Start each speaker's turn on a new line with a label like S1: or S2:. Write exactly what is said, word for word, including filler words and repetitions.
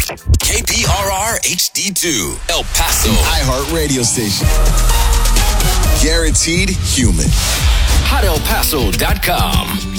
S1: K P R R H D two, El Paso.
S2: iHeart Radio station. Guaranteed human.
S1: hot el paso dot com.